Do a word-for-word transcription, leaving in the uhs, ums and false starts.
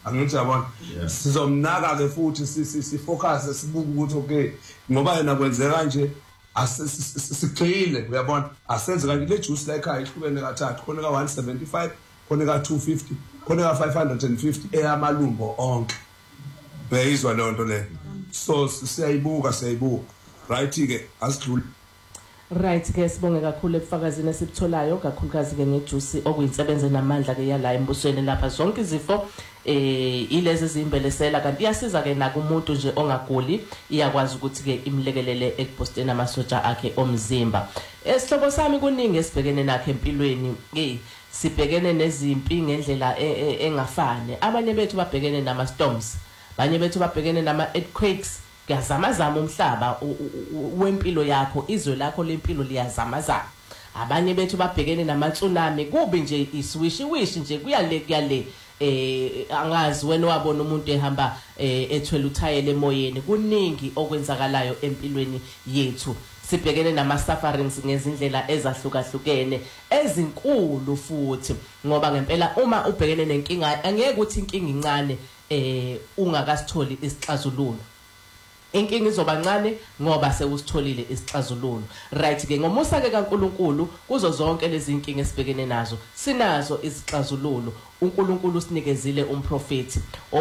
angithi yabona sizomnaka ke futhi sifocus sibuka ukuthi okay ngoba yena kwenzeka kanje asigcile uyabona asenze kanti le juice la ekhaya ihlukene kathathu khona ka one seventy-five khona ka two fifty khona ka five hundred fifty eyamalumbo onke beyizwa le nto le so siyayibuka siyayibuka right ke asidlule. Right ke sibonge kakhulu ebufakazini esibtholayo kakhulukazi ke ngejuice okuyinsebenze namandla ke yala embusweni lapha zonke izifo eh ilezi zimbelesela kanti iyasiza ke naku umuntu nje ongaguli iyakwazi ukuthi ke imlekelele ekuposteni amasoja akhe omzimba. Esihlobo sami kuningi esibhekene nakhe empilweni eh sibhekene nezimpi ngendlela engafane. Abanye bethu babhekene nama storms, abanye bethu babhekene nama earthquakes. Kuyazamazama umhlaba wempilo yakho, izwe lakho lempilo liyazamazama. Abanye bethu babhekene nama tsunami, kubi nje iswishi wishi nje kuyale kuyale eh angazi wena wabona umuntu ehamba ethwele uthayele emoyeni. Kuningi okwenzakalayo empilweni yethu. Sibhekene nama sufferings ngezindlela ezahlukahlukene ezinkulu futhi ngoba ngempela uma ubhekene nenkinga angeke ukuthi inkinga incane eh ungakasitholi isixazululo. Inkinga izoba ncane ngoba sewusitholile isixazululo. Right ke ngomusa ke kaNkuluNkulu kuzo zonke lezi inkinga esibhekene nazo sinazo izixazululo. uNkulunkulu usinikezile umprofeti